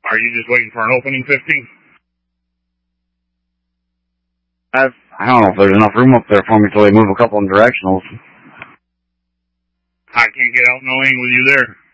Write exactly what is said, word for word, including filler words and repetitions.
Are you just waiting for an opening fifty? I've, I don't know if there's enough room up there for me till they move a couple of directionals. I can't get out in the lane with you there.